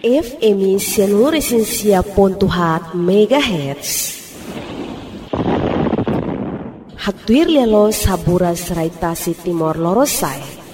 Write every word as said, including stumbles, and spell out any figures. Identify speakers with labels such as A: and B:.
A: F M seluruh pontuhat megahertz. Haktuir lelo sabura serai tasi timor lorosai.